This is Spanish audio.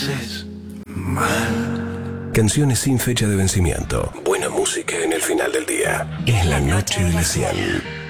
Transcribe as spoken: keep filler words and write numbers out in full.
haces mal. Canciones sin fecha de vencimiento. Buena música en el final del día. Es la noche de la cien.